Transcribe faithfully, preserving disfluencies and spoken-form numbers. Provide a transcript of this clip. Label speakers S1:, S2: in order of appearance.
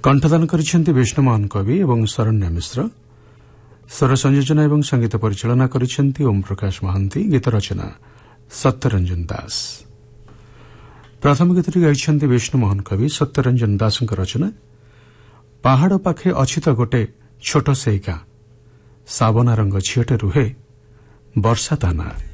S1: कंठदान करिसेंति विष्णुमोहन कवि एवं शरण्य मिश्र। स्वर संयोजन एवं संगीत परिचालना करिसेंति ओम प्रकाश महांती। गीत रचना सत्यरंजन दास। प्रथम गीतटी गाइछन्ति विष्णुमोहन कवि। सत्यरंजन दासଙ୍କ रचना। पहाड़ पाखे अछि त गोटे छोट सेई गाँ, साबना रंग झिଅଟେ रुहे ବର୍ଷା ତା ନାଁ।